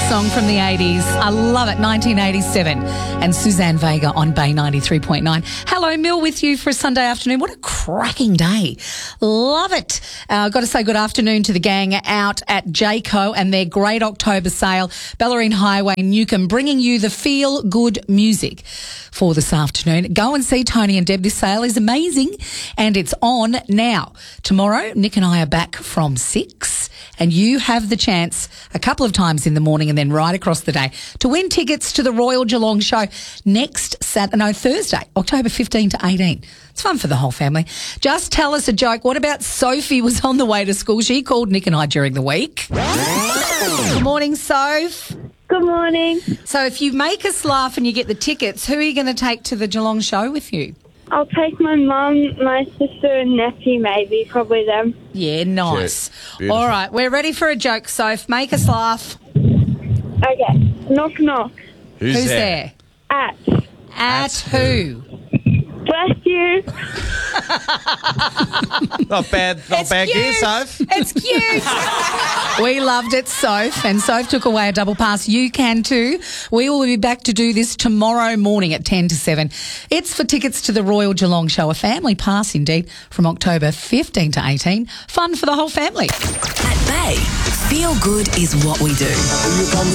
song from the 80s. I love it, 1987. And Suzanne Vega on Bay 93.9. Hello, Mill with you for a Sunday afternoon. What a cracking day. Love it. Got to say good afternoon to the gang out at Jayco and their great October sale, Bellarine Highway, Newcombe, bringing you the feel-good music for this afternoon. Go and see Tony and Deb. This sale is amazing and it's on now. Tomorrow, Nick and I are back from 6 and you have the chance a couple of times in the morning and then right across the day to win tickets to the Royal Geelong show next Thursday, October 15 to 18. It's fun for the whole family. Just tell us a joke. What about Sophie was on the way to school? She called Nick and I during the week. Good morning, Soph. Good morning. So if you make us laugh and you get the tickets, who are you going to take to the Geelong show with you? I'll take my mum, my sister and nephew maybe, probably them. Yeah, nice. All right, we're ready for a joke, Soph. Make us laugh. Okay. Knock, knock. Who's there? At who? Bless you. Not bad gear, Soph. It's cute. We loved it, Soph, and Soph took away a double pass. You can too. We will be back to do this tomorrow morning at 10 to 7. It's for tickets to the Royal Geelong show, a family pass indeed, from October 15 to 18. Fun for the whole family. At Bay, feel good is what we do.